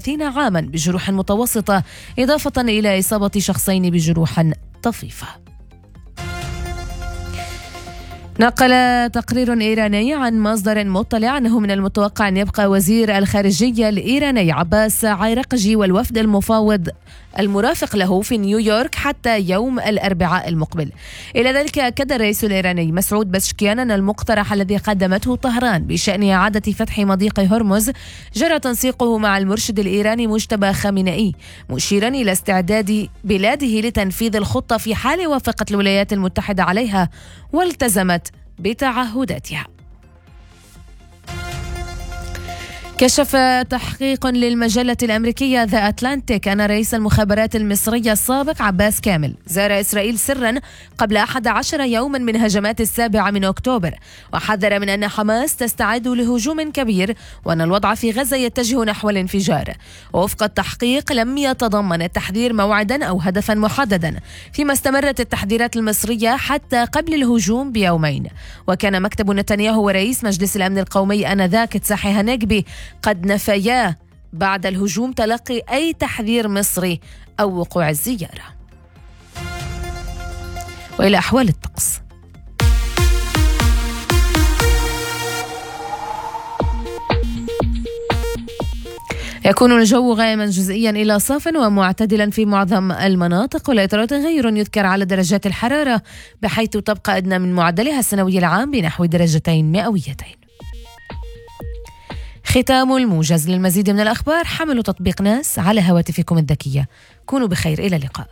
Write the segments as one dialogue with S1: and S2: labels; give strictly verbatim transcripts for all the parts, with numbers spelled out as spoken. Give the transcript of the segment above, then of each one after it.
S1: وثلاثين عاما بجروح متوسطة، إضافة إلى إصابة شخصين بجروح طفيفة. نقل تقرير إيراني عن مصدر مطلع أنه من المتوقع أن يبقى وزير الخارجية الإيراني عباس عيرقجي والوفد المفاوض المرافق له في نيويورك حتى يوم الأربعاء المقبل. إلى ذلك أكد الرئيس الإيراني مسعود بزشكيان أن المقترح الذي قدمته طهران بشأن إعادة فتح مضيق هرمز جرى تنسيقه مع المرشد الإيراني مجتبى خامنئي، مشيرا إلى استعداد بلاده لتنفيذ الخطة في حال وافقت الولايات المتحدة عليها والتزمت بتعهداتها. كشف تحقيق للمجلة الأمريكية ذا أتلانتيك أن رئيس المخابرات المصرية السابق عباس كامل زار إسرائيل سرا قبل أحد عشر يوما من هجمات السابع من أكتوبر، وحذر من أن حماس تستعد لهجوم كبير وأن الوضع في غزة يتجه نحو الانفجار. ووفق التحقيق لم يتضمن التحذير موعدا أو هدفا محددا، فيما استمرت التحذيرات المصرية حتى قبل الهجوم بيومين. وكان مكتب نتنياهو ورئيس مجلس الأمن القومي آنذاك تساحي هنجبي قد نفيا بعد الهجوم تلقي أي تحذير مصري أو وقوع الزيارة. وإلى أحوال الطقس. يكون الجو غائما جزئيا إلى صاف ومعتدلا في معظم المناطق، ولا يترى تغير يذكر على درجات الحرارة، بحيث تبقى أدنى من معدلها السنوي العام بنحو درجتين مئويتين. ختام الموجز. للمزيد من الأخبار حملوا تطبيق ناس على هواتفكم الذكية. كونوا بخير، إلى اللقاء.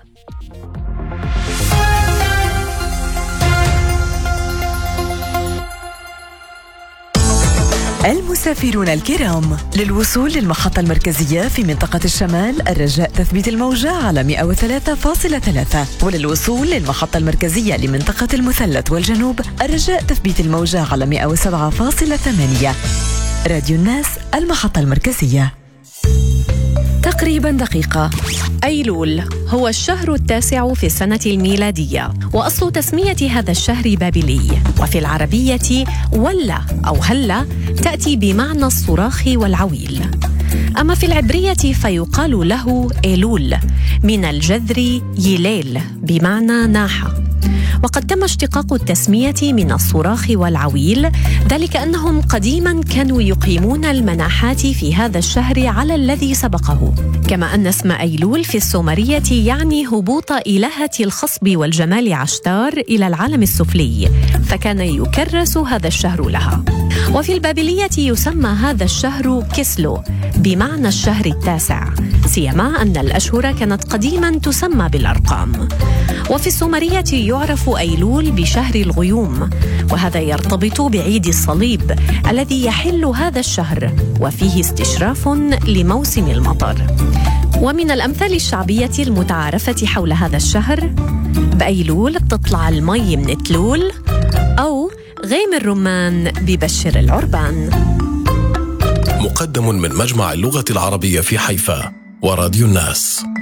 S2: المسافرون الكرام، للوصول للمحطة المركزية في منطقة الشمال الرجاء تثبيت الموجة على مئة وثلاثة فاصلة ثلاثة، وللوصول للمحطة المركزية لمنطقة المثلث والجنوب الرجاء تثبيت الموجة على مئة وسبعة فاصلة ثمانية. راديو الناس، المحطة المركزية.
S3: تقريبا دقيقة. أيلول هو الشهر التاسع في السنة الميلادية، وأصل تسمية هذا الشهر بابلي، وفي العربية ولا أو هلا تأتي بمعنى الصراخ والعويل. أما في العبرية فيقال له إيلول من الجذر يليل بمعنى ناحة. وقد تم اشتقاق التسمية من الصراخ والعويل، ذلك أنهم قديما كانوا يقيمون المناحات في هذا الشهر على الذي سبقه. كما أن اسم أيلول في السومرية يعني هبوط إلهة الخصب والجمال عشتار إلى العالم السفلي، فكان يكرس هذا الشهر لها. وفي البابلية يسمى هذا الشهر كسلو بمعنى الشهر التاسع، سيما أن الأشهر كانت قديما تسمى بالأرقام. وفي السومرية يعرف أيلول بشهر الغيوم، وهذا يرتبط بعيد الصليب الذي يحل هذا الشهر، وفيه استشراف لموسم المطر. ومن الأمثال الشعبية المتعارفة حول هذا الشهر: بأيلول بتطلع المي من تلول، أو غيم الرمان ببشر العربان.
S4: مقدم من مجمع اللغة العربية في حيفا وراديو الناس.